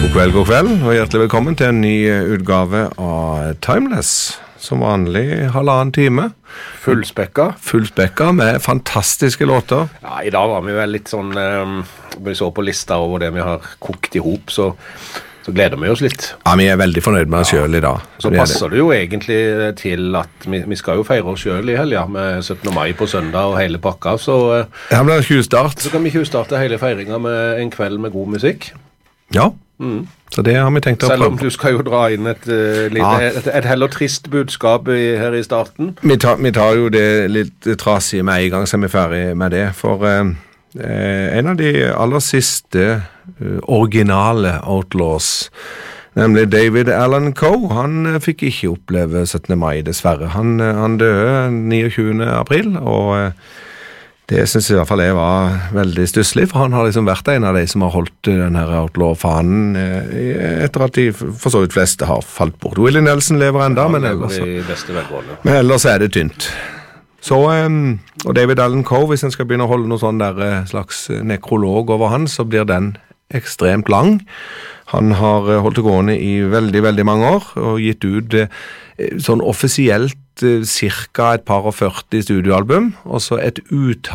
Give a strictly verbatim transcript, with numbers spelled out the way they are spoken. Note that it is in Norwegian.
God kveld, god kveld, og hjertelig velkommen til en ny utgave av Timeless. Som vanlig halvannen time. Fullspekka. Fullspekka med fantastiske låter. Ja, i dag var vi vel litt sånn, um, vi så på lista over det vi har kokt ihop, så, så gleder vi oss litt. Ja, vi er veldig fornøyd med oss ja. Selv i dag. Så det passer det. det jo egentlig til at vi, vi skal jo feire oss selv i helga, med syttende mai på søndag og hele pakka, så... Ja, det blir en tjuvstart. Så kan vi tjuvstarte hele feiringen med en kveld med god musikk. Ja. Mm. Så det har vi tenkt å prøve. Selv om du skal jo dra inn et, uh, litt, ja. et, et heller trist budskap i, her i starten. Vi tar, vi tar jo det litt trasig med en gang, så er vi ferdig med det. For uh, en av de aller siste uh, originale Outlaws, nemlig David Allan Coe, han uh, fikk ikke oppleve syttende mai, dessverre. Han, uh, han døde niogtyvende april, og... Uh, Det synes jeg i hvert fall jeg var veldig stusslig, for han har liksom vært en av de som har holdt denne outlaw-fanen etter at de for så vidt fleste har falt bort. Willie Nelson lever enda, men ellers, men ellers er det tynt. Så, um, og David Allan Coe, hvis en skal begynne å holde noe sånn der slags nekrolog over han, så blir den ekstremt lang. Han har holdt det gående i veldig, veldig mange år, og gitt ut sånn offisielt cirka et par og førti studioalbum, og så et utall